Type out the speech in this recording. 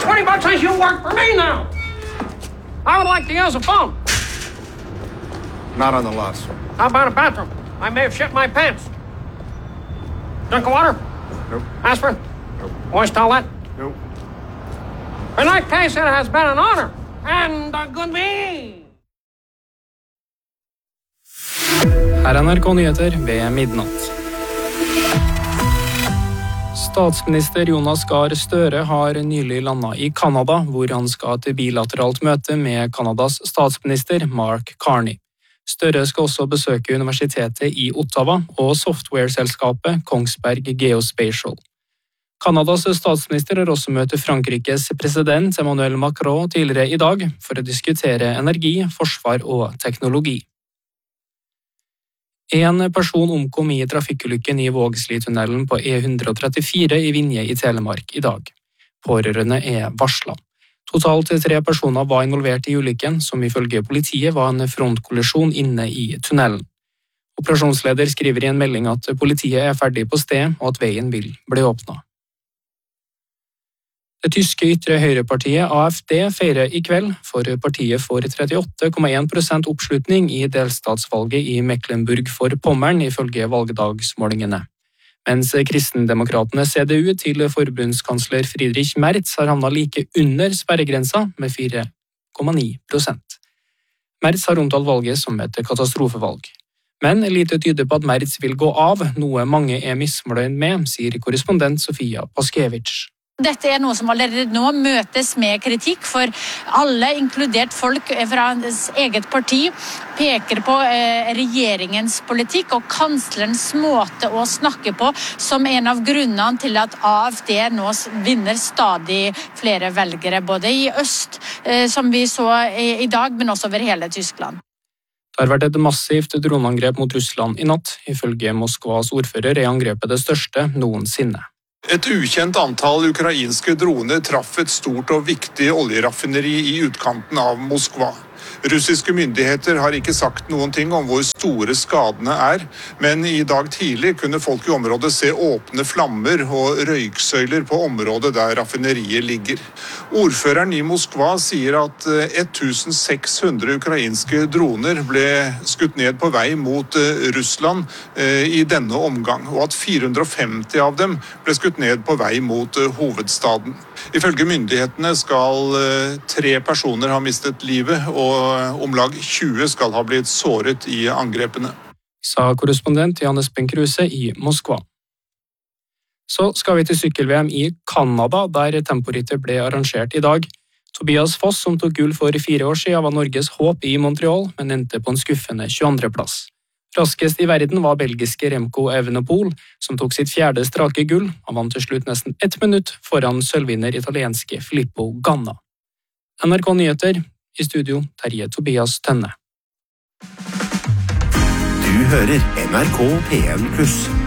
$20 says you work for me now. I would like to use a phone. Not on the lot, sir. How about a bathroom? I may have shit my pants. Drink of water? Nope. Aspirin? Nope. Moist towelette? Nope. In that case, it has been an honor and a good me. Her er NRK Nyheter ved midnatt. Statsminister Jonas Gahr Støre har nylig landet i Kanada, hvor han skal til bilateralt møte med Kanadas statsminister Mark Carney. Støre skal også besøke universitetet i Ottawa og software-selskapet Kongsberg Geospatial. Kanadas statsminister har også møtt Frankrikes president Emmanuel Macron tidligere i dag for å diskutere energi, forsvar og teknologi. En person omkom i trafikkulykken i Vågsli-tunnelen på E134 i Vinje i Telemark i dag. Pårørende er varslet. Totalt 3 personer var involvert i ulykken, som ifølge politiet var en frontkollisjon inne i tunnelen. Operasjonsleder skriver i en melding at politiet er ferdig på sted og at veien vil bli åpnet. Det tyske ytre høyrepartiet AfD feirer i kveld, for partiet får 38,1% oppslutning i delstatsvalget i Mecklenburg-Vorpommern ifølge valgdagsmålingene. Mens kristendemokratene CDU til forbundskansler Friedrich Merz har havnet like under sperregrensa med 4,9%. Merz har omtalt valget som et katastrofevalg. Men lite tyder på at Merz vil gå av, noe mange er misfornøyd med, sier korrespondent Sofia Paskevich. Dette er noe som allerede nå møtes med kritikk, for alle, inkludert folk fra hans eget parti, peker på regjeringens politikk og kanslerens måte å snakke på som en av grunnene til at AfD nå vinner stadig flere velgere, både i øst, som vi så i dag, men også over hele Tyskland. Det har vært et massivt droneangrep mot Russland i natt. Ifølge Moskvas ordfører er angrepet det største noensinne. Et ukjent antall ukrainske droner traff et stort og viktig oljeraffineri i utkanten av Moskva. Russiske myndigheter har ikke sagt noen ting om hvor store skadene er, men i dag tidlig kunne folk i området se åpne flammer og røyksøyler på området der raffineriet ligger. Ordføreren i Moskva sier at 1600 ukrainske droner ble skutt ned på vei mot Russland i denne omgang, og at 450 av dem ble skutt ned på vei mot hovedstaden. Ifølge myndighetene skal 3 personer ha mistet livet, og om lag 20 skal ha blitt såret i angrepene. Sa korrespondent Jan Espen Kruse i Moskva. Så skal vi til sykkel-VM i Kanada, der temporittet ble arrangert i dag. Tobias Foss, som tok gull for 4 år siden, var Norges håp i Montreal, men endte på en skuffende 22. plass. Raskest i verden var belgiske Remco Evenepoel, som tok sitt 4. strake gull. Han vant til slutt nesten 1 minutt foran sølvvinner italienske Filippo Ganna. NRK Nyheter, i studio Terje Tobias Tønne. Du hører NRK P1+.